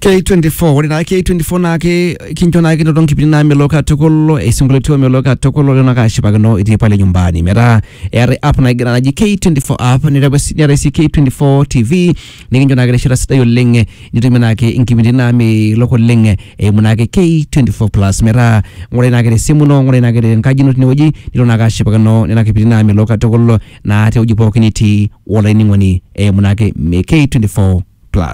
K24 wali na K24 nake kincho nake ndo kipindi na meloka tokolo esinguletiwa meloka tokolo na kashipagano iti pale nyumbani mera ere app na igana na K24 app ni resi K24 TV ni kincho nake shira sita yo lenge nitime nake inkipindi na meloko lenge munake K24 plus mera ngole nake simu no ngole nake nkajino tiniwoji nilo nakashipagano nina kipindi na meloka tokolo na ate ujipo kiniti wala iningwani munake K24